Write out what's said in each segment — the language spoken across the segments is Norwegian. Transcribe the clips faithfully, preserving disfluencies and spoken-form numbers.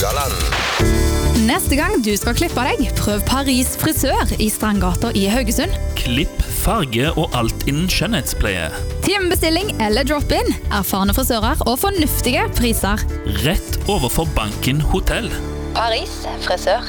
Haugaland. Neste gang du skal klippe deg, prøv Paris frisør i Strandgata i Haugesund. Klipp, farge og alt innen skjønnhetspleie. Timebestilling eller drop-in, erfarne frisører og fornuftige priser. Rett overfor Banken Hotell. Paris frisør.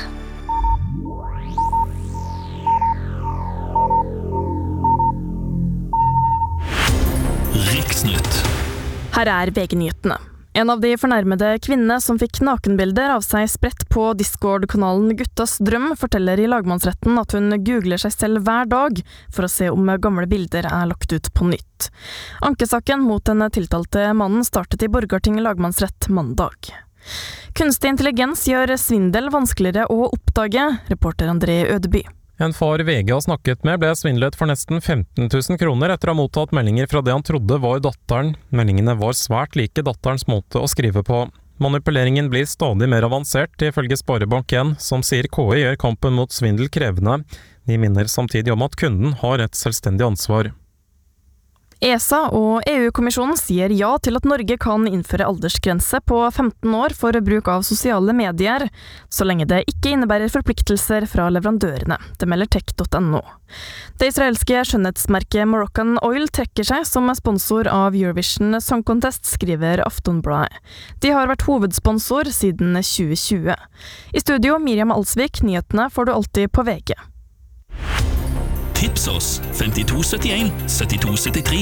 Riksnytt. Her er V G-nyhetene. En av de fornærmede kvinnene som fikk nakenbilder av seg spredt på Discord-kanalen Guttas Drøm, forteller i lagmannsretten at hun googler seg selv hver dag for å se om gamle bilder er lagt ut på nytt. Ankesaken mot den tiltalte mannen startet i Borgarting lagmannsrett mandag. Kunstig intelligens gjør svindel vanskeligere å oppdage, reporter André Ødeby. En far V G har snakket med ble svindlet for nesten femten tusen kroner etter å ha mottatt meldinger fra det han trodde var datteren. Meldingene var svært like datterens måte å skrive på. Manipuleringen blir stadig mer avansert, ifølge Sparebank en, som sier K I gjør kampen mot svindel krevende. De minner samtidig om at kunden har et selvstendig ansvar. E S A og E U-kommisjonen sier ja til at Norge kan innføre aldersgrense på femten år for bruk av sosiale medier, så lenge det ikke innebærer forpliktelser fra leverandørene. Det melder tech punktum no. Det israelske skjønnhetsmerket Moroccan Oil trekker seg som sponsor av Eurovision Song Contest, skriver Aftonbladet. De har vært hovedsponsor siden tjue tjue. I studio, Miriam Alsvik, nyhetene får du alltid på V G. Tips oss femtito syttien syttito syttitre.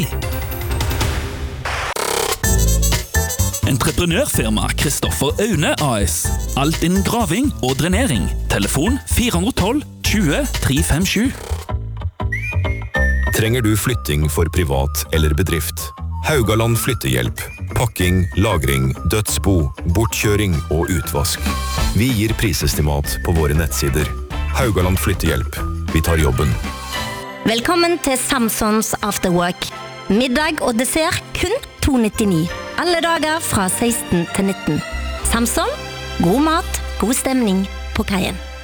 Entreprenørfirma Kristoffer Aune A S. Alt innen graving og drenering. Telefon fire ett to tjue tre fem sju. Trenger du flytting for privat eller bedrift? Haugaland flyttehjelp. Pakking, lagring, dødsbo, bortkjøring og utvask. Vi gir prisestimat på våre nettsider. Haugaland flyttehjelp. Vi tar jobben. Velkommen til Samsons Afterwork. Middag og dessert kun to nittini. Alle dager fra seksten til nitten. Samson, god mat, god stemning på kaien.